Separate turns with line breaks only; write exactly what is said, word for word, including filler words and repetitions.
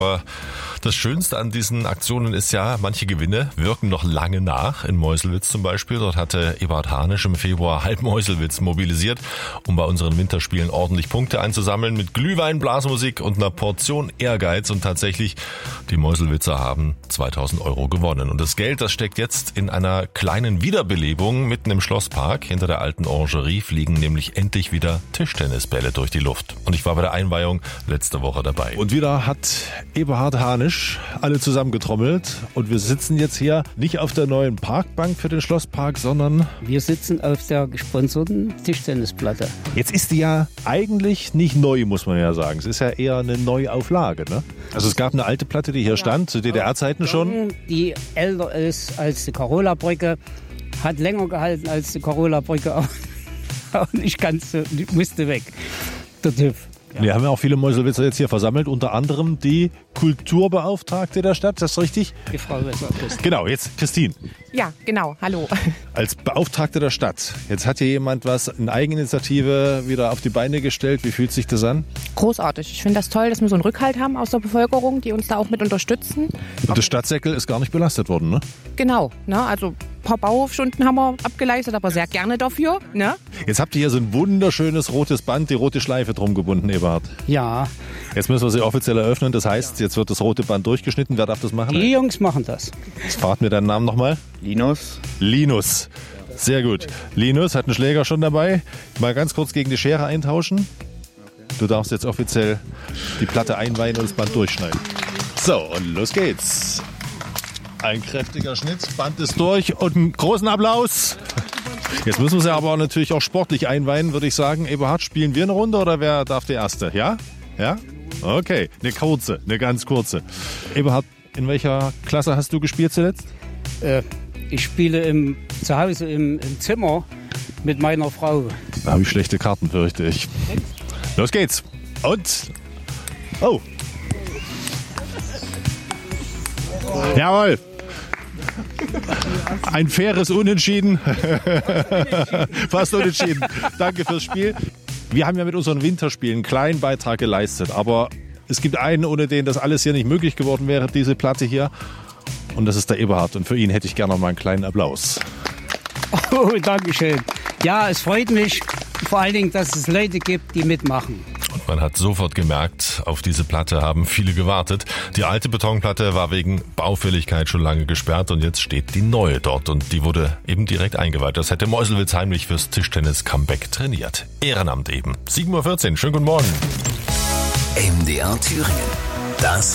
Aber das Schönste an diesen Aktionen ist ja, manche Gewinne wirken noch lange nach. In Meuselwitz zum Beispiel, dort hatte Eberhard Hanisch im Februar halb Meuselwitz mobilisiert, um bei unseren Winterspielen ordentlich Punkte einzusammeln mit Glühwein, Blasmusik und einer Portion Ehrgeiz. Und tatsächlich, die Meuselwitzer haben zweitausend Euro gewonnen. Und das Geld, das steckt jetzt in einer kleinen Wiederbelebung mitten im Schlosspark. Hinter der alten Orangerie fliegen nämlich endlich wieder Tischtennisbälle durch die Luft. Und ich war bei der Einweihung letzte Woche dabei.
Und wieder hat Eberhard Hanisch alle zusammengetrommelt und wir sitzen jetzt hier nicht auf der neuen Parkbank für den Schlosspark, sondern
wir sitzen auf der gesponserten Tischtennisplatte.
Jetzt ist die ja eigentlich nicht neu, muss man ja sagen. Es ist ja eher eine Neuauflage, ne? Also es gab eine alte Platte, die hier stand, zu D D R-Zeiten schon.
Die älter ist als die Carola-Brücke, hat länger gehalten als die Carola-Brücke, auch nicht ganz so, die musste weg, der TÜV.
Ja. Wir haben ja auch viele Meuselwitzer jetzt hier versammelt, unter anderem die Kulturbeauftragte der Stadt, das ist richtig?
Die Frau Wesser.
Genau, jetzt Christine.
Ja, genau, hallo.
Als Beauftragte der Stadt, jetzt hat hier jemand was in Eigeninitiative wieder auf die Beine gestellt. Wie fühlt sich das an?
Großartig. Ich finde das toll, dass wir so einen Rückhalt haben aus der Bevölkerung, die uns da auch mit unterstützen.
Und das Stadtsäckel ist gar nicht belastet worden, ne?
Genau, ne? Also ein paar Bauhofstunden haben wir abgeleistet, aber sehr gerne dafür, ne?
Jetzt habt ihr hier so ein wunderschönes rotes Band, die rote Schleife drum gebunden, Eberhard.
Ja.
Jetzt müssen wir sie offiziell eröffnen, das heißt, jetzt wird das rote Band durchgeschnitten. Wer darf das machen?
Die Jungs machen das.
Jetzt verrat mir deinen Namen nochmal.
Linus.
Linus. Sehr gut. Linus hat einen Schläger schon dabei. Mal ganz kurz gegen die Schere eintauschen. Du darfst jetzt offiziell die Platte einweihen und das Band durchschneiden. So, und los geht's. Ein kräftiger Schnitt, Band ist durch und einen großen Applaus. Jetzt müssen wir sie aber natürlich auch sportlich einweihen, würde ich sagen. Eberhard, spielen wir eine Runde oder wer darf der Erste? Ja? Ja? Okay, eine kurze, eine ganz kurze. Eberhard, in welcher Klasse hast du gespielt zuletzt?
Äh, ich spiele im, zu Hause im, im Zimmer mit meiner Frau.
Da habe ich schlechte Karten, fürchte ich. Los geht's. Und... Oh. Jawohl. Ein faires Unentschieden. Fast unentschieden. Danke fürs Spiel. Wir haben ja mit unseren Winterspielen einen kleinen Beitrag geleistet, aber es gibt einen, ohne den das alles hier nicht möglich geworden wäre, diese Platte hier. Und das ist der Eberhard. Und für ihn hätte ich gerne noch mal einen kleinen Applaus.
Oh, danke schön. Ja, es freut mich vor allen Dingen, dass es Leute gibt, die mitmachen.
Und man hat sofort gemerkt, auf diese Platte haben viele gewartet. Die alte Betonplatte war wegen Baufälligkeit schon lange gesperrt und jetzt steht die neue dort. Und die wurde eben direkt eingeweiht. Das hätte Meuselwitz heimlich fürs Tischtennis-Comeback trainiert. Ehrenamt eben. sieben Uhr vierzehn, schönen guten Morgen.
M D R Thüringen. Das